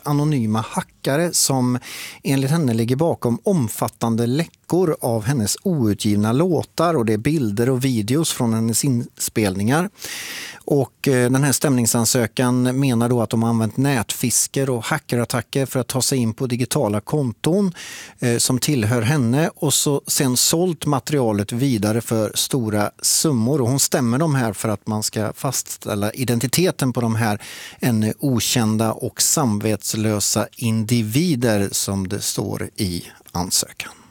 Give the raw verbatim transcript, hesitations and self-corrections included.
anonyma hackare som enligt henne ligger bakom omfattande läckor av hennes outgivna låtar, och det är bilder och videos från hennes inspelningar. Och den här stämningsansökan menar då att de har använt nätfisker och hackerattacker för att ta sig in på digitala konton eh, som tillhör henne, och så sen sålt materialet vidare för stora summor. Och hon stämmer de här för att man ska fastställa identiteten på de här ännu okända och samvetslösa individer, som det står i ansökan.